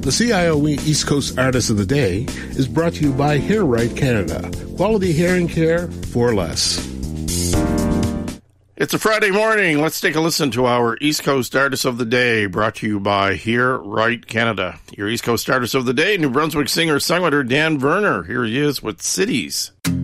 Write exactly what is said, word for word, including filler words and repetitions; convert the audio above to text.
The C I O E East Coast Artist of the Day is brought to you by Hair Right Canada. Quality hearing care for less. It's a Friday morning. Let's take a listen to our East Coast Artist of the Day, brought to you by Hear Right Canada. Your East Coast Artist of the Day, New Brunswick singer-songwriter Dan Verner. Here he is with Cities.